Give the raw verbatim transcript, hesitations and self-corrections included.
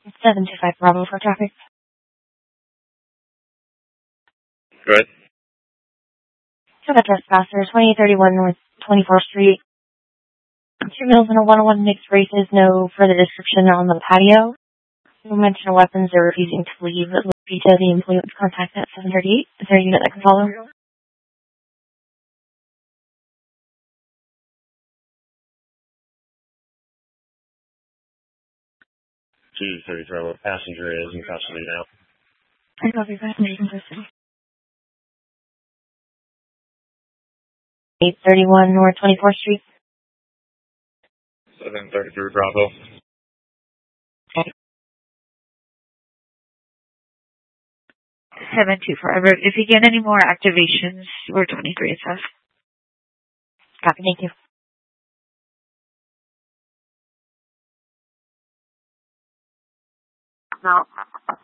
seven two five Bravo for traffic. Good. So that trespasser, twenty thirty-one North twenty-fourth Street. Two males and a one oh one mixed races, no further description on the patio. No mention of weapons, they're refusing to leave. Vita, the employee was contacted at seven thirty-eight. Is there a unit that can follow? two thirty Bravo. Passenger is in custody now. I copy passenger in custody. eight thirty-one North twenty-fourth Street. seven thirty-three Bravo. Okay. seven two forever. If you get any more activations, we're twenty-three S F. Copy, thank you. No.